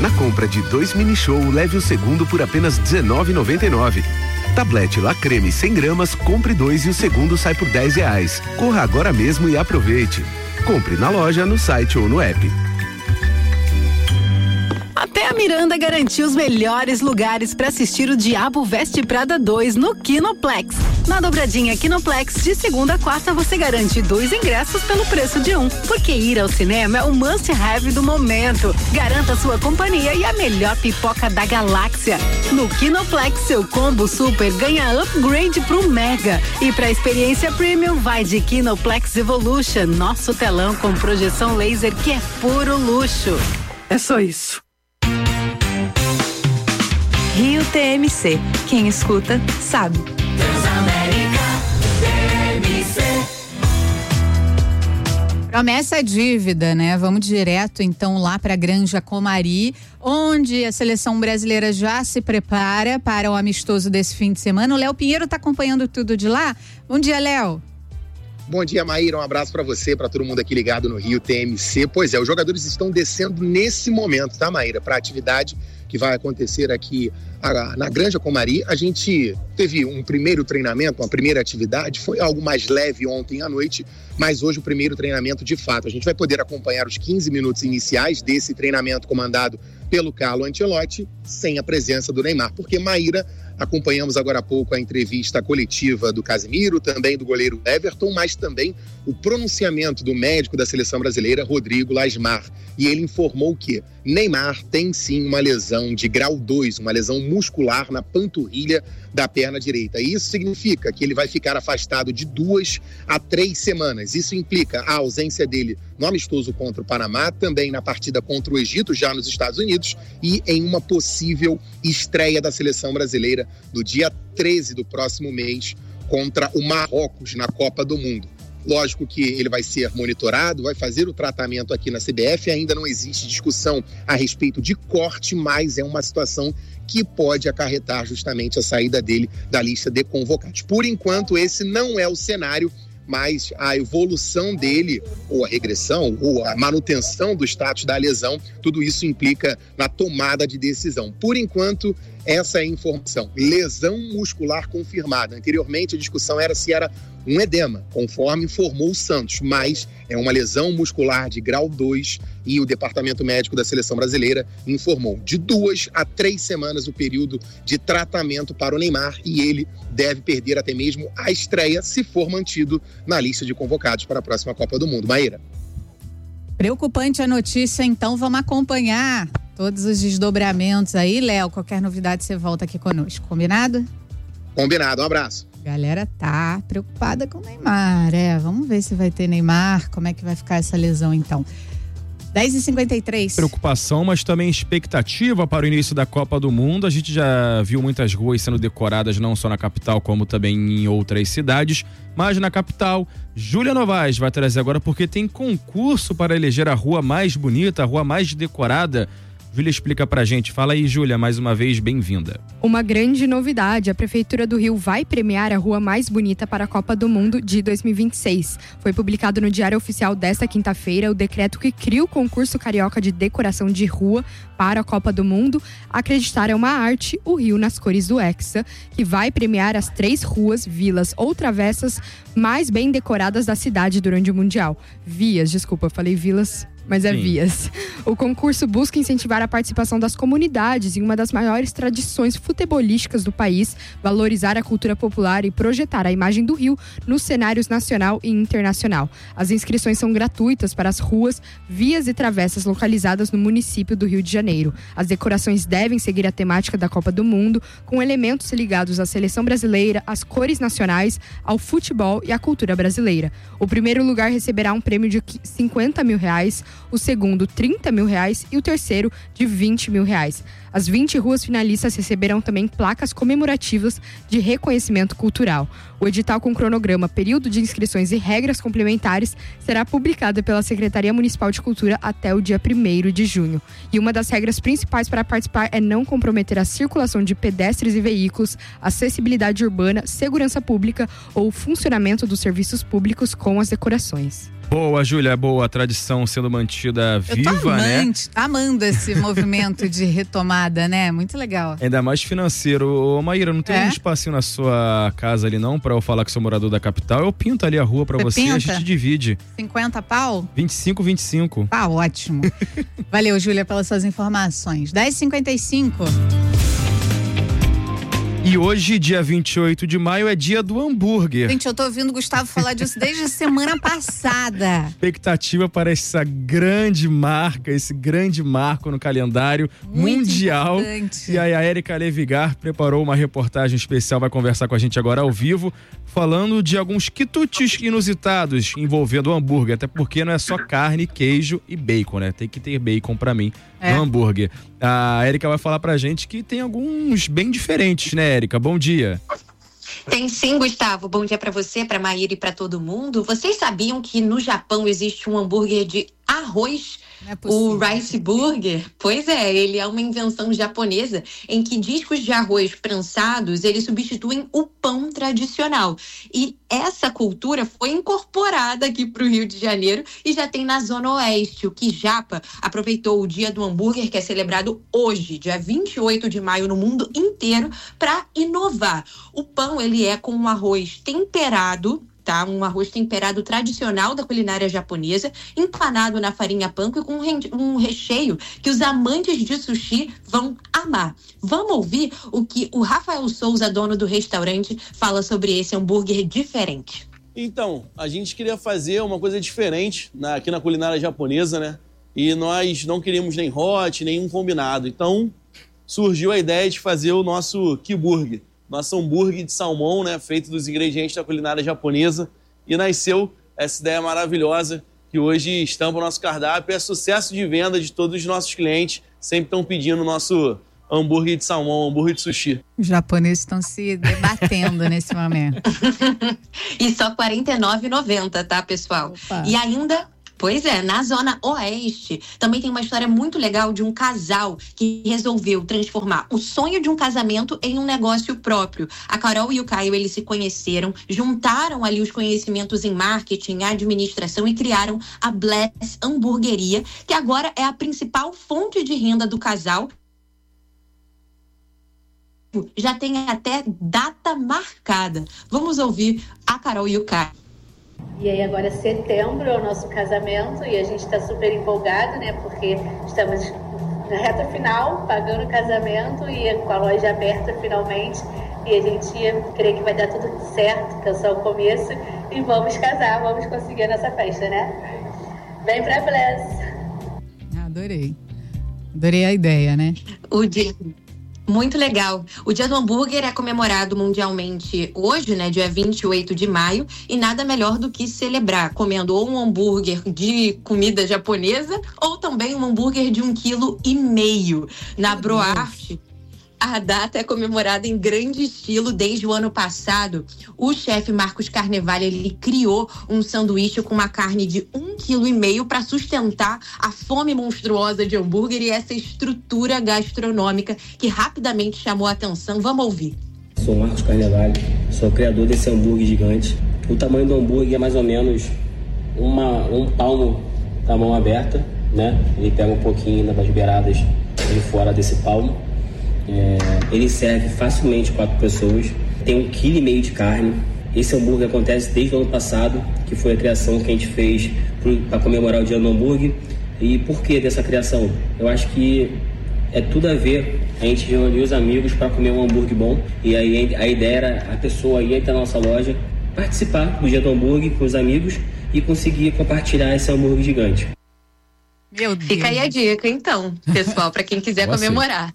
Na compra de 2 mini show, leve o segundo por apenas R$19,99. Tablete La Creme 100 gramas, compre 2 e o segundo sai por R$10. Corra agora mesmo e aproveite. Compre na loja, no site ou no app. Até a Miranda garantiu os melhores lugares para assistir o Diabo Veste Prada 2 no Kinoplex. Na dobradinha Kinoplex, de segunda a quarta, você garante 2 ingressos pelo preço de 1. Porque ir ao cinema é o must-have do momento. Garanta sua companhia e a melhor pipoca da galáxia. No Kinoplex, seu combo super ganha upgrade pro Mega. E pra experiência premium, vai de Kinoplex Evolution. Nosso telão com projeção laser que é puro luxo. É só isso. Rio TMC. Quem escuta, sabe. Transamérica TMC. Promessa é dívida, né? Vamos direto então lá para Granja Comari, onde a seleção brasileira já se prepara para o amistoso desse fim de semana. O Léo Pinheiro está acompanhando tudo de lá. Bom dia, Léo. Bom dia, Maíra, um abraço para você, para todo mundo aqui ligado no Rio TMC. Pois é, os jogadores estão descendo nesse momento, tá, Maíra? Para a atividade que vai acontecer aqui na Granja Comari. A gente teve um primeiro treinamento, uma primeira atividade, foi algo mais leve ontem à noite, mas hoje o primeiro treinamento de fato. A gente vai poder acompanhar os 15 minutos iniciais desse treinamento comandado pelo Carlo Ancelotti, sem a presença do Neymar, porque, Maíra, acompanhamos agora há pouco a entrevista coletiva do Casemiro, também do goleiro Everton, mas também o pronunciamento do médico da seleção brasileira, Rodrigo Lasmar. E ele informou que Neymar tem sim uma lesão de grau 2, uma lesão muscular na panturrilha da perna direita. E isso significa que ele vai ficar afastado de 2 a 3 semanas. Isso implica a ausência dele no amistoso contra o Panamá, também na partida contra o Egito, já nos Estados Unidos, e em uma possível estreia da seleção brasileira no dia 13 do próximo mês contra o Marrocos na Copa do Mundo. Lógico que ele vai ser monitorado, vai fazer o tratamento aqui na CBF, ainda não existe discussão a respeito de corte, mas é uma situação que pode acarretar justamente a saída dele da lista de convocados. Por enquanto, esse não é o cenário, mas a evolução dele, ou a regressão, ou a manutenção do status da lesão, tudo isso implica na tomada de decisão. Por enquanto, essa é a informação. Lesão muscular confirmada. Anteriormente, a discussão era se era um edema, conforme informou o Santos, mas é uma lesão muscular de grau 2 e o Departamento Médico da Seleção Brasileira informou de 2 a 3 semanas o período de tratamento para o Neymar e ele deve perder até mesmo a estreia se for mantido na lista de convocados para a próxima Copa do Mundo. Maíra. Preocupante a notícia, então vamos acompanhar todos os desdobramentos aí. Léo, qualquer novidade você volta aqui conosco, combinado? Combinado, um abraço. Galera tá preocupada com o Neymar, vamos ver se vai ter Neymar, como é que vai ficar essa lesão então. 10h53. Preocupação, mas também expectativa para o início da Copa do Mundo. A gente já viu muitas ruas sendo decoradas não só na capital, como também em outras cidades. Mas na capital, Júlia Novaes vai trazer agora porque tem concurso para eleger a rua mais bonita, a rua mais decorada. Júlia explica pra gente. Fala aí, Júlia, mais uma vez, bem-vinda. Uma grande novidade, a Prefeitura do Rio vai premiar a rua mais bonita para a Copa do Mundo de 2026. Foi publicado no Diário Oficial desta quinta-feira o decreto que cria o concurso carioca de decoração de rua para a Copa do Mundo. Acreditar é uma arte, o Rio nas cores do Hexa, que vai premiar as 3 ruas, vilas ou travessas mais bem decoradas da cidade durante o Mundial. Falei vilas, mas é vias. O concurso busca incentivar a participação das comunidades em uma das maiores tradições futebolísticas do país, valorizar a cultura popular e projetar a imagem do Rio nos cenários nacional e internacional. As inscrições são gratuitas para as ruas, vias e travessas localizadas no município do Rio de Janeiro. As decorações devem seguir a temática da Copa do Mundo, com elementos ligados à seleção brasileira, às cores nacionais, ao futebol e à cultura brasileira. O primeiro lugar receberá um prêmio de R$50 mil, o segundo R$30 mil e o terceiro de R$20 mil. As 20 ruas finalistas receberão também placas comemorativas de reconhecimento cultural. O edital com cronograma, período de inscrições e regras complementares será publicado pela Secretaria Municipal de Cultura até o dia 1º de junho. E uma das regras principais para participar é não comprometer a circulação de pedestres e veículos, acessibilidade urbana, segurança pública ou funcionamento dos serviços públicos com as decorações. Boa, Júlia, boa. A tradição sendo mantida viva, né? Amando esse movimento de retomada, né? Muito legal. Ainda mais financeiro. Ô, Maíra, não tem um espacinho na sua casa ali não, pra eu falar que sou morador da capital? Eu pinto ali a rua pra você e a gente divide. 50 pau? 25. Tá ótimo. Valeu, Júlia, pelas suas informações. 10h55. E hoje, dia 28 de maio, é dia do hambúrguer. Gente, eu tô ouvindo o Gustavo falar disso desde a semana passada. Expectativa para essa grande marca, esse grande marco no calendário mundial. Importante. E aí a Érica Levigar preparou uma reportagem especial, vai conversar com a gente agora ao vivo, falando de alguns quitutes inusitados envolvendo o hambúrguer, até porque não é só carne, queijo e bacon, né? Tem que ter bacon pra mim no hambúrguer. A Érica vai falar pra gente que tem alguns bem diferentes, né, Érica? Bom dia. Tem sim, Gustavo. Bom dia pra você, pra Maíra e pra todo mundo. Vocês sabiam que no Japão existe um hambúrguer de arroz? O Rice Burger? Pois é, ele é uma invenção japonesa em que discos de arroz prensados, eles substituem o pão tradicional. E essa cultura foi incorporada aqui para o Rio de Janeiro e já tem na Zona Oeste. O Kijapa aproveitou o Dia do Hambúrguer, que é celebrado hoje, dia 28 de maio, no mundo inteiro, para inovar. O pão, ele é com um arroz temperado, tá? Um arroz temperado tradicional da culinária japonesa, empanado na farinha panko e com um recheio que os amantes de sushi vão amar. Vamos ouvir o que o Rafael Souza, dono do restaurante, fala sobre esse hambúrguer diferente. Então, a gente queria fazer uma coisa diferente aqui na culinária japonesa, né? E nós não queríamos nem hot, nenhum combinado. Então, surgiu a ideia de fazer o nosso Ki-Burger. Nosso hambúrguer de salmão, né, feito dos ingredientes da culinária japonesa, e nasceu essa ideia maravilhosa que hoje estampa o nosso cardápio. É sucesso de venda de todos os nossos clientes, sempre estão pedindo o nosso hambúrguer de salmão, hambúrguer de sushi. Os japoneses estão se debatendo nesse momento. E só R$ 49,90, tá, pessoal? Opa. E ainda... Pois é, na Zona Oeste também tem uma história muito legal de um casal que resolveu transformar o sonho de um casamento em um negócio próprio. A Carol e o Caio, eles se conheceram, juntaram ali os conhecimentos em marketing, administração e criaram a Bless Hamburgueria, que agora é a principal fonte de renda do casal. Já tem até data marcada. Vamos ouvir a Carol e o Caio. E aí agora setembro é o nosso casamento e a gente está super empolgado, né? Porque estamos na reta final, pagando o casamento e com a loja aberta finalmente. E a gente crê que vai dar tudo certo, que é só o começo. E vamos casar, vamos conseguir a nossa festa, né? Vem pra Bless! Adorei. Adorei a ideia, né? O dia... Muito legal. O Dia do Hambúrguer é comemorado mundialmente hoje, né, dia 28 de maio, e nada melhor do que celebrar comendo ou um hambúrguer de comida japonesa ou também um hambúrguer de 1,5 kg. Na Broarte, a data é comemorada em grande estilo desde o ano passado. O chefe Marcos Carnevale, ele criou um sanduíche com uma carne de 1,5 kg para sustentar a fome monstruosa de hambúrguer e essa estrutura gastronômica que rapidamente chamou a atenção. Vamos ouvir. Sou Marcos Carnevale, sou o criador desse hambúrguer gigante. O tamanho do hambúrguer é mais ou menos um palmo da mão aberta, né? Ele pega um pouquinho das beiradas de fora desse palmo. Ele serve facilmente 4 pessoas, tem 1,5 kg de carne. Esse hambúrguer acontece desde o ano passado, que foi a criação que a gente fez para comemorar o Dia do Hambúrguer. E por que dessa criação? Eu acho que é tudo a ver a gente reunir os amigos para comer um hambúrguer bom. E aí a ideia era a pessoa ir até a nossa loja, participar do Dia do Hambúrguer com os amigos e conseguir compartilhar esse hambúrguer gigante. Meu Deus. Fica aí a dica, então, pessoal, para quem quiser comemorar.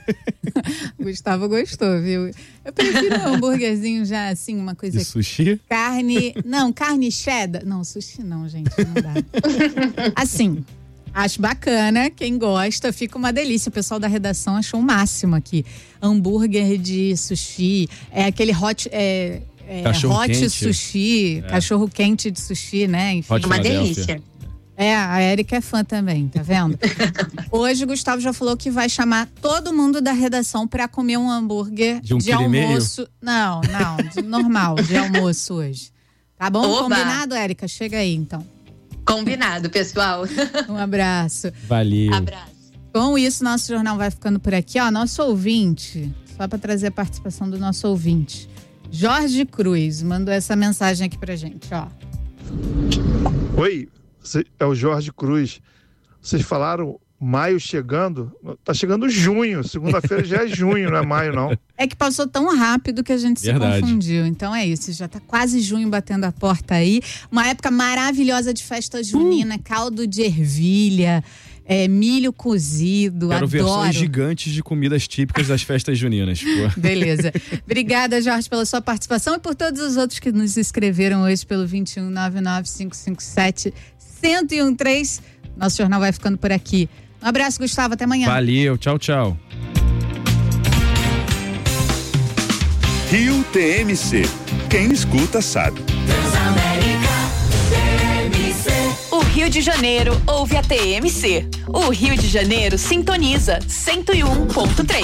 Gustavo gostou, viu? Eu prefiro um hambúrguerzinho já, assim, uma coisa... De sushi? Carne cheddar. Não, sushi não, gente, não dá. Assim, acho bacana, quem gosta, fica uma delícia. O pessoal da redação achou o máximo aqui. Hambúrguer de sushi, aquele hot quente. Sushi, cachorro quente de sushi, né? Enfim, uma delícia. A Érica é fã também, tá vendo? Hoje o Gustavo já falou que vai chamar todo mundo da redação pra comer um hambúrguer de almoço. Não, de normal, de almoço hoje. Tá bom? Oba. Combinado, Érica? Chega aí, então. Combinado, pessoal. Um abraço. Valeu. Abraço. Com isso, nosso jornal vai ficando por aqui. Ó, nosso ouvinte, só para trazer a participação do nosso ouvinte, Jorge Cruz, mandou essa mensagem aqui pra gente, ó. Oi, é o Jorge Cruz. Vocês falaram maio chegando, tá chegando junho, segunda-feira já é junho, não é maio não. É que passou tão rápido que a gente se confundiu, então é isso, já tá quase junho batendo a porta aí, uma época maravilhosa de festa junina, caldo de ervilha, milho cozido, Quero adoro. versões gigantes de comidas típicas das festas juninas. Pô. Beleza. Obrigada, Jorge, pela sua participação e por todos os outros que nos escreveram hoje pelo 2199-557-1013. Nosso jornal vai ficando por aqui. Um abraço, Gustavo. Até amanhã. Valeu. Tchau, tchau. Rio TMC. Quem escuta sabe. O Rio de Janeiro ouve a TMC. O Rio de Janeiro sintoniza 101.3.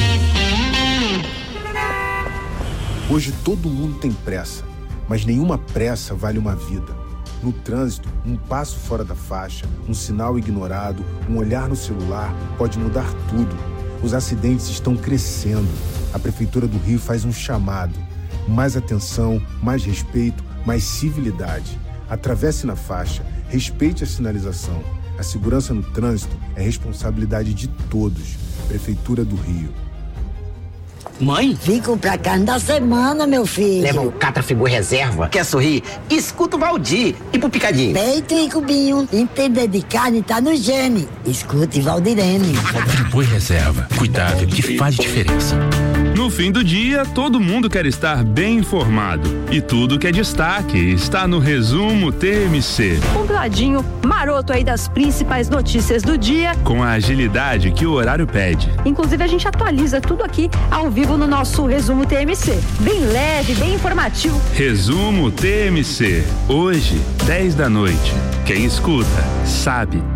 Hoje todo mundo tem pressa, mas nenhuma pressa vale uma vida. No trânsito, um passo fora da faixa, um sinal ignorado, um olhar no celular pode mudar tudo. Os acidentes estão crescendo. A Prefeitura do Rio faz um chamado. Mais atenção, mais respeito, mais civilidade. Atravesse na faixa, respeite a sinalização. A segurança no trânsito é responsabilidade de todos. Prefeitura do Rio. Mãe? Vim comprar carne da semana, meu filho. Leva um Catra Friboi Reserva. Quer sorrir? Escuta o Valdir. E pro picadinho? Peito e cubinho. Entender de carne tá no gene. Escute Valdirene. Friboi Reserva. Cuidado que faz diferença. No fim do dia, todo mundo quer estar bem informado. E tudo que é destaque está no Resumo TMC. Um ladinho maroto aí das principais notícias do dia. Com a agilidade que o horário pede. Inclusive, a gente atualiza tudo aqui ao vivo no nosso Resumo TMC. Bem leve, bem informativo. Resumo TMC. Hoje, 10 da noite. Quem escuta, sabe.